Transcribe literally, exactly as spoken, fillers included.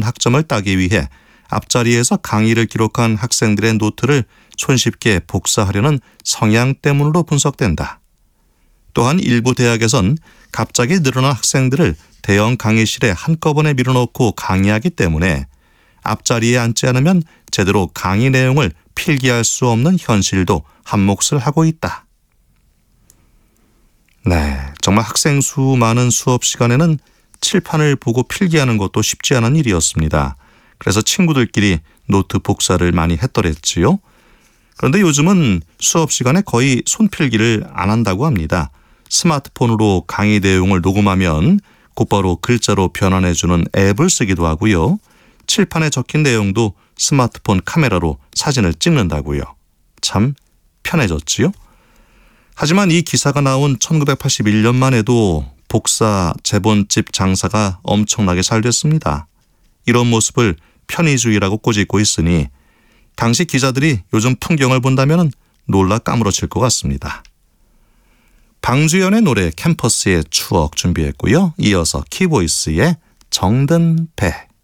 학점을 따기 위해 앞자리에서 강의를 기록한 학생들의 노트를 손쉽게 복사하려는 성향 때문으로 분석된다. 또한 일부 대학에선 갑자기 늘어난 학생들을 대형 강의실에 한꺼번에 밀어넣고 강의하기 때문에 앞자리에 앉지 않으면 제대로 강의 내용을 필기할 수 없는 현실도 한몫을 하고 있다. 네, 정말 학생 수 많은 수업 시간에는 칠판을 보고 필기하는 것도 쉽지 않은 일이었습니다. 그래서 친구들끼리 노트 복사를 많이 했더랬지요. 그런데 요즘은 수업 시간에 거의 손필기를 안 한다고 합니다. 스마트폰으로 강의 내용을 녹음하면 곧바로 글자로 변환해주는 앱을 쓰기도 하고요. 칠판에 적힌 내용도 스마트폰 카메라로 사진을 찍는다고요. 참 편해졌지요. 하지만 이 기사가 나온 천구백팔십일 년만 해도 복사 제본집 장사가 엄청나게 잘 됐습니다. 이런 모습을 편의주의라고 꼬집고 있으니 당시 기자들이 요즘 풍경을 본다면 놀라 까무러칠 것 같습니다. 방주연의 노래 캠퍼스의 추억 준비했고요. 이어서 키보이스의 정든 배.